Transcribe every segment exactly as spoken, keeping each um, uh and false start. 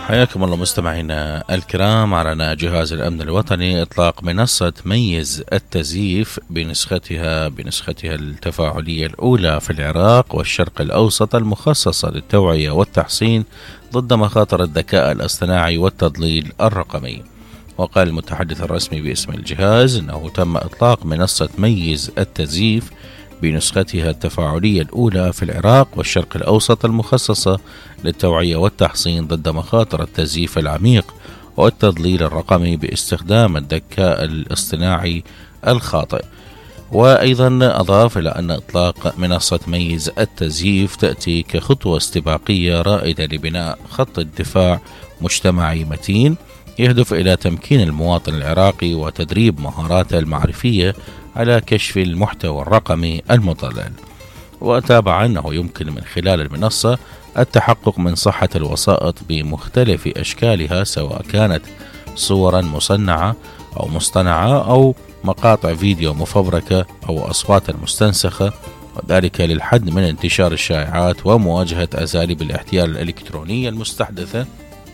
حياكم الله مستمعينا الكرام. أعلن جهاز الأمن الوطني إطلاق منصة ميز التزييف بنسختها بنسختها التفاعلية الأولى في العراق والشرق الأوسط المخصصة للتوعية والتحصين ضد مخاطر الذكاء الاصطناعي والتضليل الرقمي. وقال المتحدث الرسمي باسم الجهاز أنه تم إطلاق منصة ميز التزييف بنسختها التفاعلية الأولى في العراق والشرق الأوسط المخصصة للتوعية والتحصين ضد مخاطر التزييف العميق والتضليل الرقمي باستخدام الذكاء الاصطناعي الخاطئ. وأيضا أضاف إلى أن إطلاق منصة ميز التزييف تأتي كخطوة استباقية رائدة لبناء خط دفاع مجتمعي متين يهدف إلى تمكين المواطن العراقي وتدريب مهاراته المعرفية على كشف المحتوى الرقمي المضلل. وتابع أنه يمكن من خلال المنصة التحقق من صحة الوسائط بمختلف أشكالها، سواء كانت صورا مصنعة أو مصطنعة أو مقاطع فيديو مفبركة أو أصوات مستنسخة، وذلك للحد من انتشار الشائعات ومواجهة أساليب الاحتيال الإلكترونية المستحدثة،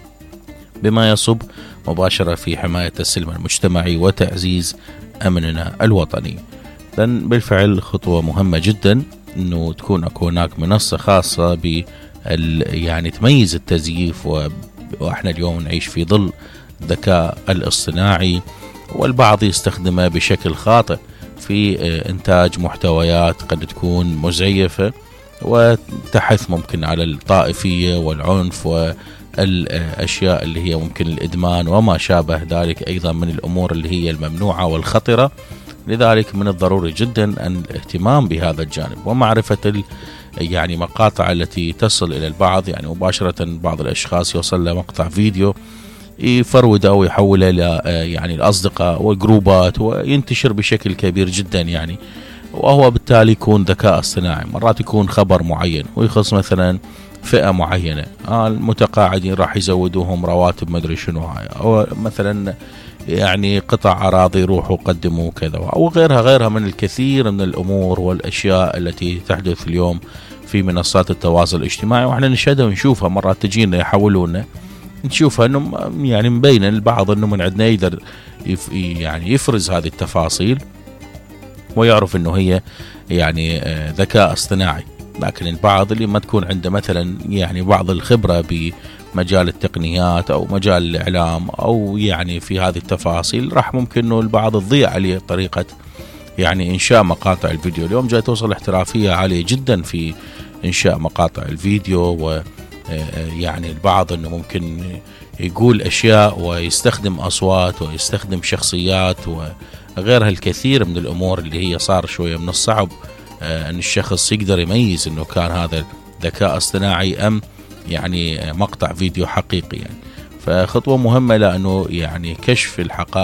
بما يصب مباشرة في حماية السلم المجتمعي وتعزيز أمننا الوطني. لأن بالفعل خطوة مهمة جدا أنه تكون هناك منصة خاصة ب يعني تميز التزييف، وإحنا اليوم نعيش في ظل الذكاء الاصطناعي، والبعض يستخدمه بشكل خاطئ في إنتاج محتويات قد تكون مزيفة وتحث ممكن على الطائفية والعنف والأشياء اللي هي ممكن الإدمان وما شابه ذلك، أيضا من الأمور اللي هي الممنوعة والخطرة. لذلك من الضروري جدا أن الاهتمام بهذا الجانب ومعرفة ال يعني مقاطع التي تصل إلى البعض، يعني مباشرة بعض الأشخاص يوصل له مقطع فيديو يفرده أو يحوله إلى يعني الأصدقاء والجروبات وينتشر بشكل كبير جدا، يعني وهو بالتالي يكون ذكاء اصطناعي. مرات يكون خبر معين ويخص مثلا فئة معينة، آه المتقاعدين راح يزودوهم رواتب مدري شنو هاي، أو مثلا يعني قطع أراضي يروحوا قدموا كذا، أو غيرها غيرها من الكثير من الأمور والأشياء التي تحدث اليوم في منصات التواصل الاجتماعي، وإحنا نشهدها ونشوفها. مرات تجينا يحولونا نشوفها إنه يعني مبين البعض إنه من عندنا يقدر يف يعني يفرز هذه التفاصيل ويعرف إنه هي يعني ذكاء اصطناعي، لكن البعض اللي ما تكون عنده مثلا يعني بعض الخبرة بمجال التقنيات أو مجال الإعلام أو يعني في هذه التفاصيل، راح ممكن إنه البعض تضيع عليه طريقة يعني إنشاء مقاطع الفيديو. اليوم جاي توصل احترافية عالية جدا في إنشاء مقاطع الفيديو، و يعني البعض إنه ممكن يقول أشياء ويستخدم أصوات ويستخدم شخصيات وغيرها الكثير من الأمور اللي هي صار شوية من الصعب أن الشخص يقدر يميز إنه كان هذا ذكاء اصطناعي أم يعني مقطع فيديو حقيقي. يعني فخطوة مهمة لأنه يعني كشف الحقائق